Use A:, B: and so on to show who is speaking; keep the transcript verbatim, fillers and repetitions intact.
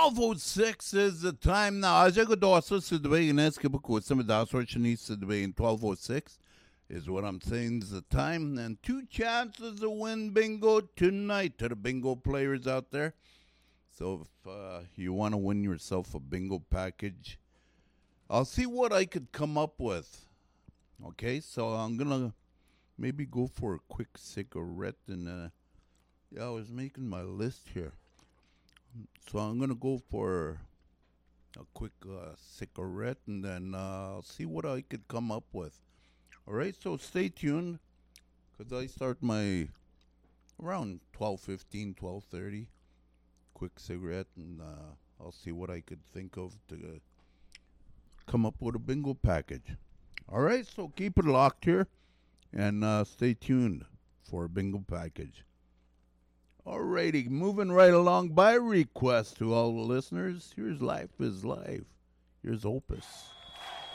A: twelve oh six is the time now. As you go to us, the way in Escabuco, some of the Sorchinese, the way in twelve oh six is what I'm saying is the time. And two chances to win bingo tonight to the bingo players out there. So if uh, you want to win yourself a bingo package, I'll see what I could come up with. Okay, so I'm going to maybe go for a quick cigarette. And uh, yeah, I was making my list here. So I'm going to go for a quick uh, cigarette, and then uh, I'll see what I could come up with. All right, so stay tuned, because I start my around twelve fifteen, twelve thirty. Quick cigarette, and uh, I'll see what I could think of to uh, come up with a bingo package. All right, so keep it locked here, and uh, stay tuned for a bingo package. Alrighty, moving right along by request to all the listeners. Here's Life is Life. Here's Opus.